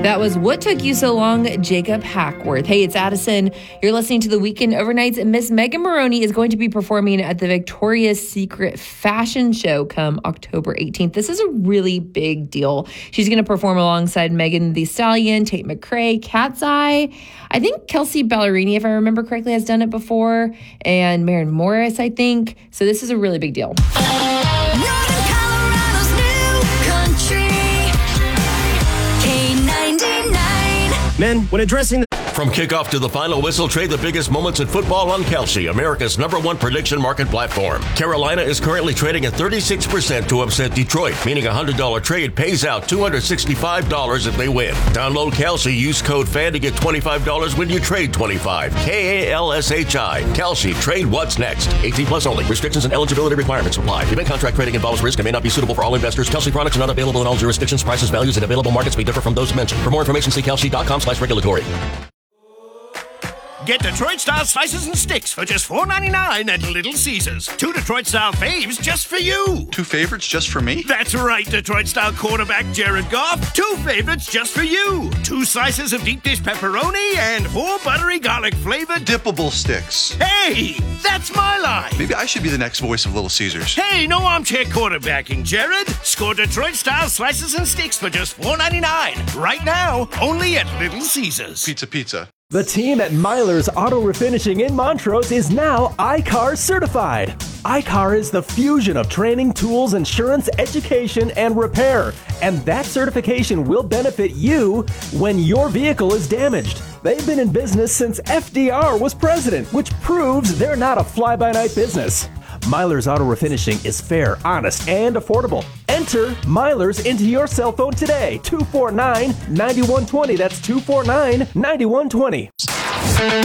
That was What Took You So Long, Jacob Hackworth. Hey, it's Addison. You're listening to the Weekend Overnights. Miss Megan Moroney is going to be performing at the Victoria's Secret fashion show come October 18th. This is a really big deal. She's going to perform alongside Megan Thee Stallion, Tate McRae, Cat's Eye. I think Kelsey Ballerini, if I remember correctly, has done it before, and Maren Morris, I think. So this is a really big deal. Men, when addressing From kickoff to the final whistle, trade the biggest moments in football on Kalshi, America's #1 prediction market platform. Carolina is currently trading at 36% to upset Detroit, meaning a $100 trade pays out $265 if they win. Download Kalshi, use code FAN to get $25 when you trade 25. KALSHI. Kalshi, trade what's next. 18 plus only. Restrictions and eligibility requirements apply. Event contract trading involves risk and may not be suitable for all investors. Kalshi products are not available in all jurisdictions. Prices, values, and available markets may differ from those mentioned. For more information, see kalshi.com/regulatory. Get Detroit-style slices and sticks for just $4.99 at Little Caesars. 2 Detroit-style faves just for you. 2 favorites just for me? That's right, Detroit-style quarterback Jared Goff. 2 favorites just for you. 2 slices of deep dish pepperoni and 4 buttery garlic-flavored dippable sticks. Hey, that's my line. Maybe I should be the next voice of Little Caesars. Hey, no armchair quarterbacking, Jared. Score Detroit-style slices and sticks for just $4.99. Right now, only at Little Caesars. Pizza. the team at Myler's Auto Refinishing in Montrose is now iCar certified. iCar is the fusion of training, tools, insurance, education, and repair. And that certification will benefit you when your vehicle is damaged. They've been in business since FDR was president, which proves they're not a fly-by-night business. Myler's Auto Refinishing is fair, honest, and affordable. Enter Myler's into your cell phone today. 249-9120. That's 249-9120.